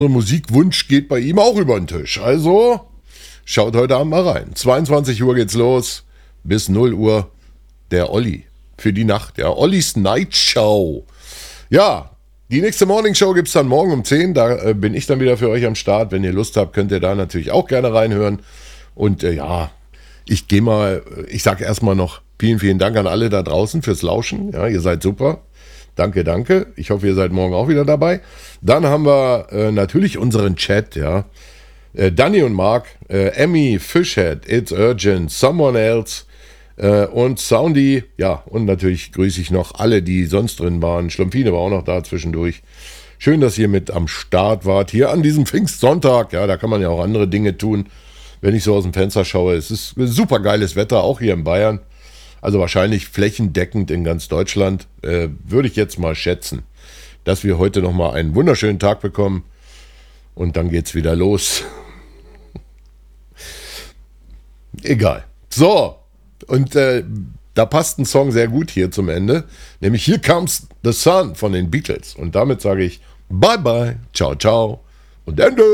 Musikwunsch geht bei ihm auch über den Tisch. Also schaut heute Abend mal rein. 22 Uhr geht's los, bis 0 Uhr der Olli für die Nacht. Ja, Ollis Night Show. Ja, die nächste Morning Show gibt's dann morgen um 10. Da bin ich dann wieder für euch am Start. Wenn ihr Lust habt, könnt ihr da natürlich auch gerne reinhören. Und ich sage erstmal noch vielen, vielen Dank an alle da draußen fürs Lauschen. Ja, ihr seid super. Danke, danke. Ich hoffe, ihr seid morgen auch wieder dabei. Dann haben wir natürlich unseren Chat, ja. Danny und Mark, Emmy, Fishhead, It's Urgent, Someone Else und Soundy. Ja, und natürlich grüße ich noch alle, die sonst drin waren. Schlumpfine war auch noch da zwischendurch. Schön, dass ihr mit am Start wart. Hier an diesem Pfingstsonntag. Ja, da kann man ja auch andere Dinge tun. Wenn ich so aus dem Fenster schaue, es ist super geiles Wetter, auch hier in Bayern. Also wahrscheinlich flächendeckend in ganz Deutschland, würde ich jetzt mal schätzen, dass wir heute nochmal einen wunderschönen Tag bekommen und dann geht's wieder los. Egal. So, und da passt ein Song sehr gut hier zum Ende, nämlich Here Comes the Sun von den Beatles. Und damit sage ich Bye Bye, Ciao Ciao und Ende.